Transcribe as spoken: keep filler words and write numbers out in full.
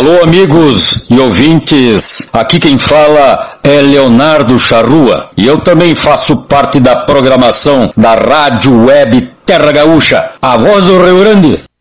Alô, amigos e ouvintes, aqui quem fala é Leonardo Charrua e eu também faço parte da programação da Rádio Web Terra Gaúcha, a voz do Rio Grande.